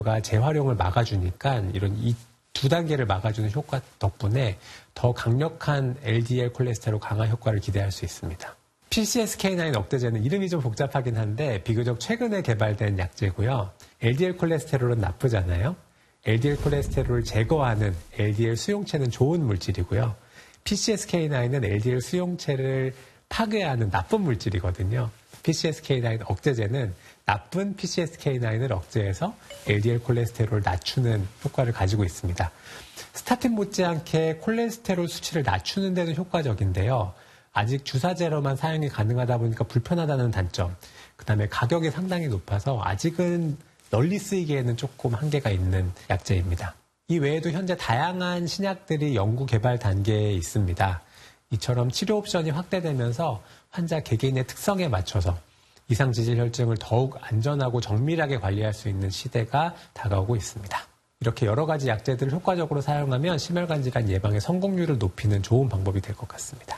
재활용을 막아주니까 이런 이 두 단계를 막아주는 효과 덕분에 더 강력한 LDL 콜레스테롤 강화 효과를 기대할 수 있습니다. PCSK9 억제제는 이름이 좀 복잡하긴 한데 비교적 최근에 개발된 약제고요. LDL 콜레스테롤은 나쁘잖아요. LDL 콜레스테롤을 제거하는 LDL 수용체는 좋은 물질이고요. PCSK9은 LDL 수용체를 파괴하는 나쁜 물질이거든요. PCSK9 억제제는 나쁜 PCSK9을 억제해서 LDL 콜레스테롤을 낮추는 효과를 가지고 있습니다. 스타틴 못지않게 콜레스테롤 수치를 낮추는 데는 효과적인데요. 아직 주사제로만 사용이 가능하다 보니까 불편하다는 단점, 그 다음에 가격이 상당히 높아서 아직은 널리 쓰이기에는 조금 한계가 있는 약제입니다. 이 외에도 현재 다양한 신약들이 연구 개발 단계에 있습니다. 이처럼 치료 옵션이 확대되면서 환자 개개인의 특성에 맞춰서 이상지질혈증을 더욱 안전하고 정밀하게 관리할 수 있는 시대가 다가오고 있습니다. 이렇게 여러 가지 약제들을 효과적으로 사용하면 심혈관 질환 예방의 성공률을 높이는 좋은 방법이 될 것 같습니다.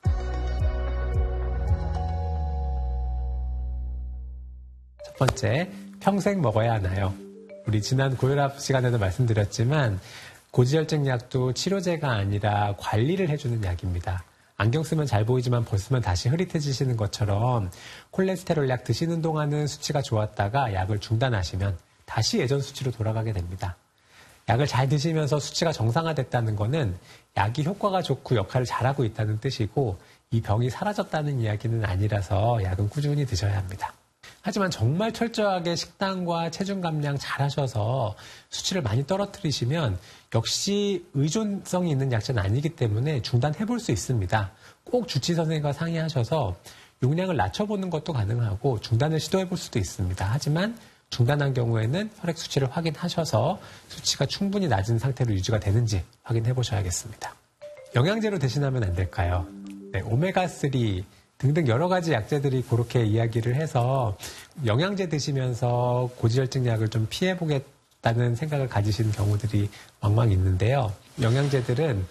첫 번째, 평생 먹어야 하나요? 우리 지난 고혈압 시간에도 말씀드렸지만 고지혈증 약도 치료제가 아니라 관리를 해주는 약입니다. 안경 쓰면 잘 보이지만 벗으면 다시 흐릿해지시는 것처럼 콜레스테롤 약 드시는 동안은 수치가 좋았다가 약을 중단하시면 다시 예전 수치로 돌아가게 됩니다. 약을 잘 드시면서 수치가 정상화됐다는 것은 약이 효과가 좋고 역할을 잘하고 있다는 뜻이고 이 병이 사라졌다는 이야기는 아니라서 약은 꾸준히 드셔야 합니다. 하지만 정말 철저하게 식단과 체중 감량 잘 하셔서 수치를 많이 떨어뜨리시면 역시 의존성이 있는 약제는 아니기 때문에 중단해 볼 수 있습니다. 꼭 주치 선생님과 상의하셔서 용량을 낮춰보는 것도 가능하고 중단을 시도해 볼 수도 있습니다. 하지만 중단한 경우에는 혈액 수치를 확인하셔서 수치가 충분히 낮은 상태로 유지가 되는지 확인해 보셔야겠습니다. 영양제로 대신하면 안 될까요? 네, 오메가3 등등 여러 가지 약제들이 그렇게 이야기를 해서 영양제 드시면서 고지혈증 약을 좀 피해보겠다는 생각을 가지시는 경우들이 왕왕 있는데요. 영양제들은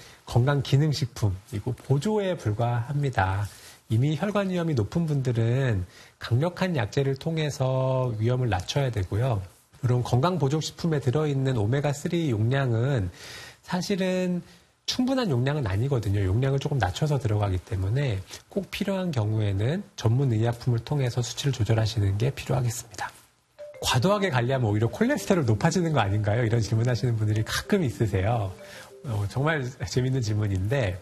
건강기능식품이고 보조에 불과합니다. 이미 혈관 위험이 높은 분들은 강력한 약제를 통해서 위험을 낮춰야 되고요. 물론 건강보조식품에 들어있는 오메가3 용량은 사실은 충분한 용량은 아니거든요. 용량을 조금 낮춰서 들어가기 때문에 꼭 필요한 경우에는 전문 의약품을 통해서 수치를 조절하시는 게 필요하겠습니다. 과도하게 관리하면 오히려 콜레스테롤 높아지는 거 아닌가요? 이런 질문하시는 분들이 가끔 있으세요. 정말 재밌는 질문인데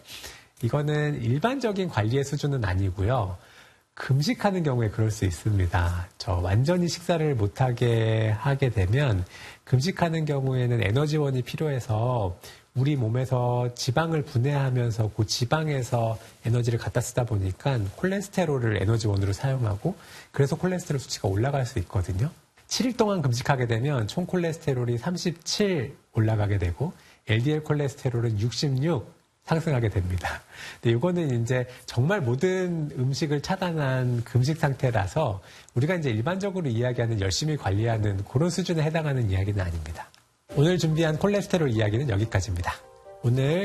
이거는 일반적인 관리의 수준은 아니고요. 금식하는 경우에 그럴 수 있습니다. 완전히 식사를 못하게 하게 되면 금식하는 경우에는 에너지원이 필요해서 우리 몸에서 지방을 분해하면서 그 지방에서 에너지를 갖다 쓰다 보니까 콜레스테롤을 에너지원으로 사용하고 그래서 콜레스테롤 수치가 올라갈 수 있거든요. 7일 동안 금식하게 되면 총 콜레스테롤이 37 올라가게 되고 LDL 콜레스테롤은 66 상승하게 됩니다. 근데 이거는 이제 정말 모든 음식을 차단한 금식 상태라서 우리가 이제 일반적으로 이야기하는 열심히 관리하는 그런 수준에 해당하는 이야기는 아닙니다. 오늘 준비한 콜레스테롤 이야기는 여기까지입니다. 오늘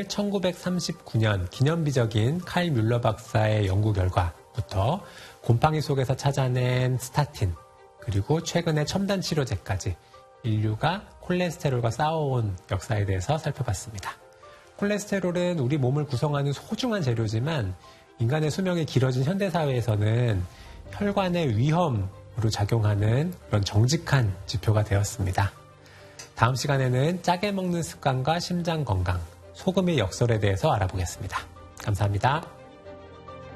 1939년 기념비적인 칼 뮬러 박사의 연구 결과부터 곰팡이 속에서 찾아낸 스타틴, 그리고 최근의 첨단 치료제까지 인류가 콜레스테롤과 싸워온 역사에 대해서 살펴봤습니다. 콜레스테롤은 우리 몸을 구성하는 소중한 재료지만 인간의 수명이 길어진 현대사회에서는 혈관의 위험으로 작용하는 그런 정직한 지표가 되었습니다. 다음 시간에는 짜게 먹는 습관과 심장 건강, 소금의 역설에 대해서 알아보겠습니다. 감사합니다.